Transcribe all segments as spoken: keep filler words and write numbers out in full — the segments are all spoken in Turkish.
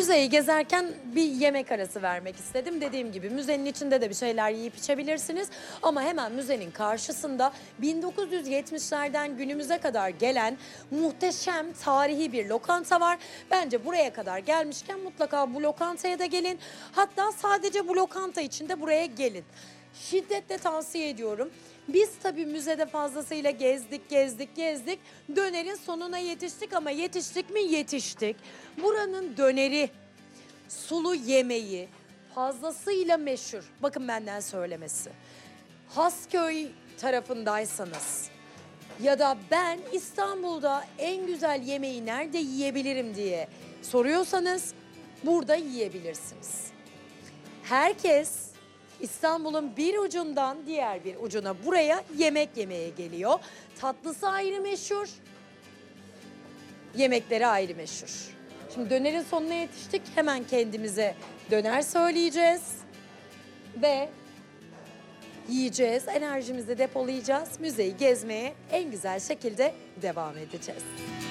Müzeyi gezerken bir yemek arası vermek istedim. Dediğim gibi müzenin içinde de bir şeyler yiyip içebilirsiniz. Ama hemen müzenin karşısında bin dokuz yüz yetmişlerden günümüze kadar gelen muhteşem tarihi bir lokanta var. Bence buraya kadar gelmişken mutlaka bu lokantaya da gelin. Hatta sadece bu lokanta için de buraya gelin. Şiddetle tavsiye ediyorum. Biz tabii müzede fazlasıyla gezdik, gezdik, gezdik. Dönerin sonuna yetiştik ama yetiştik mi? Yetiştik. Buranın döneri, sulu yemeği fazlasıyla meşhur. Bakın benden söylemesi. Hasköy tarafındaysanız ya da ben İstanbul'da en güzel yemeği nerede yiyebilirim diye soruyorsanız burada yiyebilirsiniz. Herkes İstanbul'un bir ucundan diğer bir ucuna buraya yemek yemeye geliyor. Tatlısı ayrı meşhur, yemekleri ayrı meşhur. Şimdi dönerin sonuna yetiştik. Hemen kendimize döner söyleyeceğiz ve yiyeceğiz, enerjimizi depolayacağız. Müzeyi gezmeye en güzel şekilde devam edeceğiz.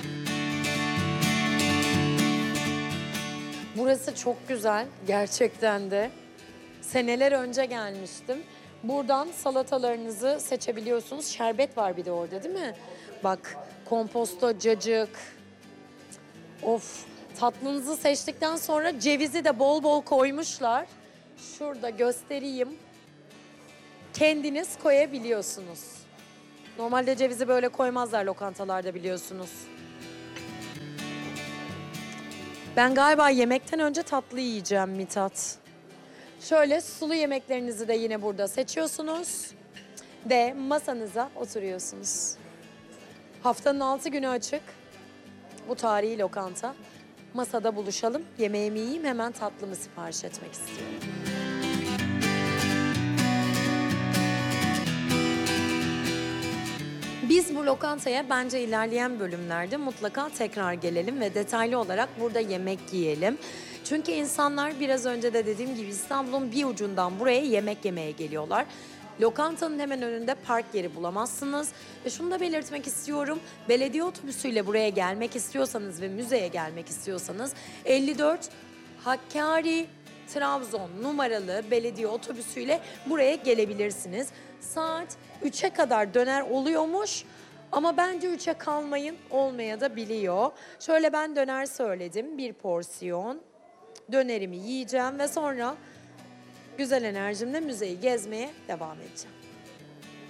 Burası çok güzel gerçekten de. Seneler önce gelmiştim. Buradan salatalarınızı seçebiliyorsunuz. Şerbet var bir de orada değil mi? Bak komposto, cacık. Of, tatlınızı seçtikten sonra cevizi de bol bol koymuşlar. Şurada göstereyim. Kendiniz koyabiliyorsunuz. Normalde cevizi böyle koymazlar lokantalarda biliyorsunuz. Ben galiba yemekten önce tatlı yiyeceğim Mithat. Şöyle sulu yemeklerinizi de yine burada seçiyorsunuz ve masanıza oturuyorsunuz. Haftanın altı günü açık bu tarihi lokanta. Masada buluşalım, yemeğimi yiyeyim, hemen tatlımı sipariş etmek istiyorum. Biz bu lokantaya bence ilerleyen bölümlerde mutlaka tekrar gelelim ve detaylı olarak burada yemek yiyelim. Çünkü insanlar biraz önce de dediğim gibi İstanbul'un bir ucundan buraya yemek yemeye geliyorlar. Lokantanın hemen önünde park yeri bulamazsınız. Ve şunu da belirtmek istiyorum. Belediye otobüsüyle buraya gelmek istiyorsanız ve müzeye gelmek istiyorsanız elli dört Hakkari Trabzon numaralı belediye otobüsüyle buraya gelebilirsiniz. Saat üçe kadar döner oluyormuş. Ama bence üçe kalmayın, olmaya da biliyor. Şöyle ben döner söyledim, bir porsiyon. Dönerimi yiyeceğim ve sonra güzel enerjimle müzeyi gezmeye devam edeceğim.